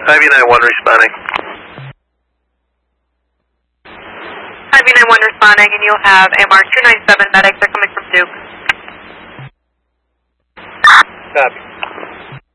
IV91 responding. IV91 responding, and you'll have AMR 297 medics. They're coming from Duke. Copy.